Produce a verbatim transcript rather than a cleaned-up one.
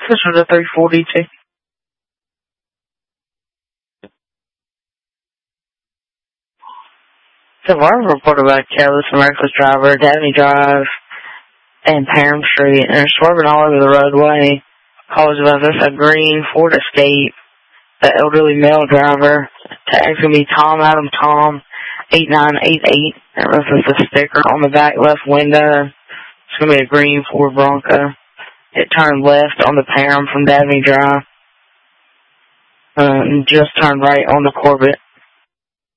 This was a three forty-two. So our reported about a careless and reckless driver, Dabney Drive and Parham Street, and they're swerving all over the roadway. Calls about this, a green Ford Escape, the elderly male driver. Tag's gonna be Tom Adam Tom, eight nine eight eight. That was just a sticker on the back left window. It's gonna be a green Ford Bronco. It turned left on the Parham from Dabney Drive. Uh, and just turned right on the Corbett.